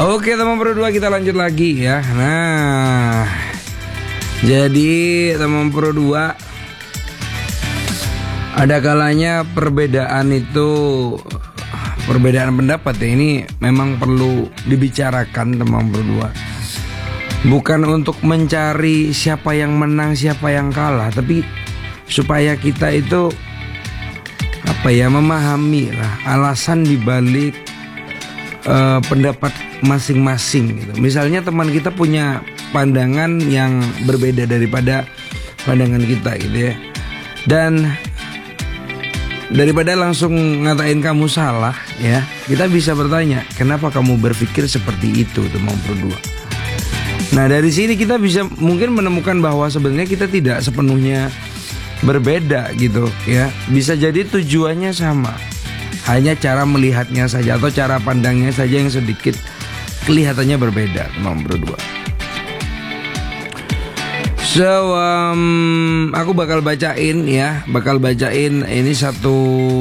Oke teman Pro 2, kita lanjut lagi ya. Nah, jadi teman Pro 2, ada kalanya perbedaan pendapat ya, ini memang perlu dibicarakan teman Pro 2. Bukan untuk mencari siapa yang menang, siapa yang kalah, tapi supaya kita itu memahami lah alasan dibalik pendapat masing-masing gitu. Misalnya teman kita punya pandangan yang berbeda daripada pandangan kita gitu ya. Dan daripada langsung ngatain kamu salah ya, kita bisa bertanya, kenapa kamu berpikir seperti itu teman Pro 2. Nah dari sini kita bisa mungkin menemukan bahwa sebenarnya kita tidak sepenuhnya berbeda gitu ya. Bisa jadi tujuannya sama, hanya cara melihatnya saja atau cara pandangnya saja yang sedikit kelihatannya berbeda teman Pro 2. So aku bakal bacain ini satu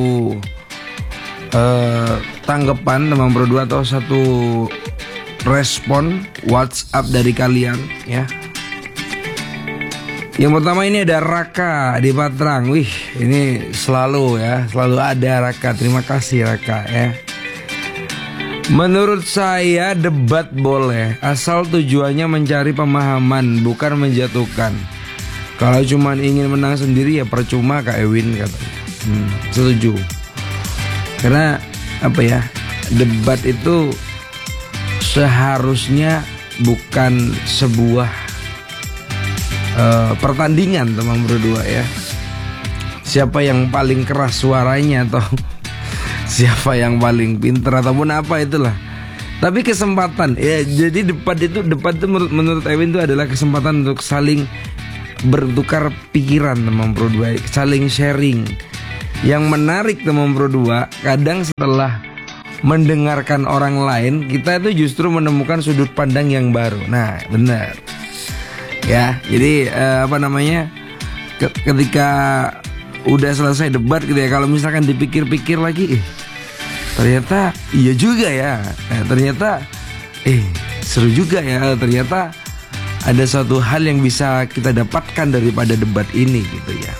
tanggapan teman Pro 2 atau satu respon WhatsApp dari kalian ya. Yang pertama ini ada Raka di Patrang. Wih, ini selalu ada Raka. Terima kasih Raka ya. Menurut saya debat boleh, asal tujuannya mencari pemahaman, bukan menjatuhkan. Kalau cuma ingin menang sendiri ya percuma, Kak Ewin katanya. Setuju. Karena debat itu seharusnya bukan sebuah pertandingan teman Pro 2 ya. Siapa yang paling keras suaranya atau siapa yang paling pinter ataupun apa itulah. Tapi kesempatan ya, jadi debat itu menurut Ewin itu adalah kesempatan untuk saling bertukar pikiran teman Pro 2, saling sharing. Yang menarik teman Pro 2, kadang setelah mendengarkan orang lain, kita itu justru menemukan sudut pandang yang baru. Nah, benar. Ya, jadi ketika udah selesai debat gitu ya, kalau misalkan dipikir-pikir lagi, ternyata iya juga ya, ternyata seru juga ya, ternyata ada suatu hal yang bisa kita dapatkan daripada debat ini gitu ya.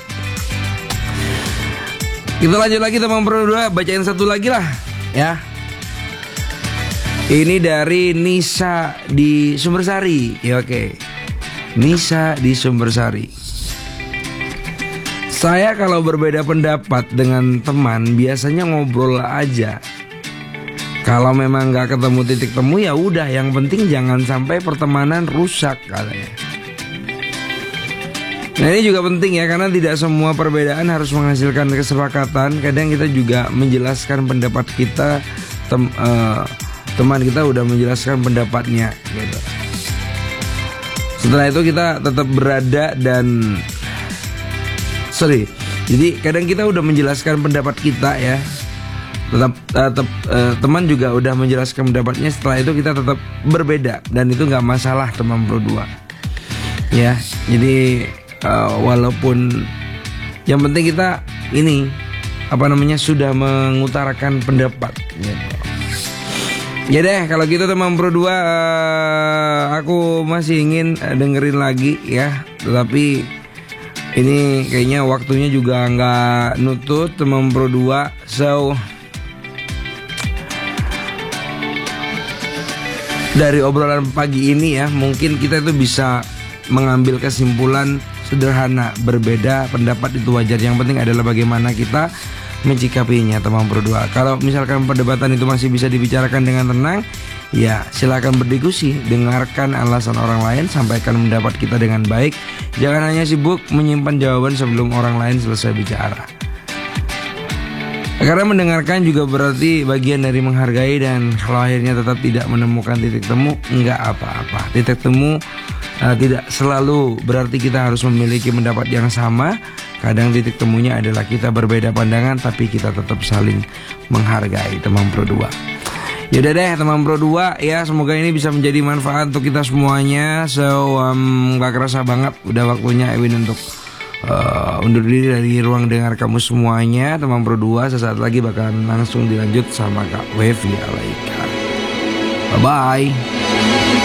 Kita lanjut lagi teman Pro 2, bacain satu lagi lah ya. Ini dari Nisa di Sumbersari ya. Oke, Nisa di Sumbersari. Saya kalau berbeda pendapat dengan teman biasanya ngobrol aja. Kalau memang nggak ketemu titik temu ya udah, yang penting jangan sampai pertemanan rusak katanya. Nah ini juga penting ya, karena tidak semua perbedaan harus menghasilkan kesepakatan. Kadang kita juga menjelaskan pendapat kita, teman kita udah menjelaskan pendapatnya gitu. Setelah itu kita tetap berada dan jadi kadang kita udah menjelaskan pendapat kita ya, tetap teman juga udah menjelaskan pendapatnya. Setelah itu kita tetap berbeda dan itu nggak masalah teman Pro 2 ya. Jadi walaupun yang penting kita sudah mengutarakan pendapat gitu. Ya deh, kalau gitu teman Pro 2, aku masih ingin dengerin lagi ya, tetapi ini kayaknya waktunya juga nggak nutut teman Pro 2. So dari obrolan pagi ini ya, mungkin kita itu bisa mengambil kesimpulan sederhana, berbeda pendapat itu wajar. Yang penting adalah bagaimana kita mencikapinya teman Pro 2. Kalau misalkan perdebatan itu masih bisa dibicarakan dengan tenang, ya silakan berdiskusi, dengarkan alasan orang lain, sampaikan pendapat kita dengan baik. Jangan hanya sibuk menyimpan jawaban sebelum orang lain selesai bicara. Karena mendengarkan juga berarti bagian dari menghargai, dan kalau akhirnya tetap tidak menemukan titik temu, enggak apa-apa. Titik temu tidak selalu berarti kita harus memiliki pendapat yang sama. Kadang titik temunya adalah kita berbeda pandangan, tapi kita tetap saling menghargai teman Pro 2. Yaudah deh teman Pro 2 ya, semoga ini bisa menjadi manfaat untuk kita semuanya. So gak kerasa banget udah waktunya Ewin untuk undur diri dari ruang dengar kamu semuanya teman Pro 2. Sesaat lagi bakalan langsung dilanjut sama Kak Wevi Alaika. Bye bye.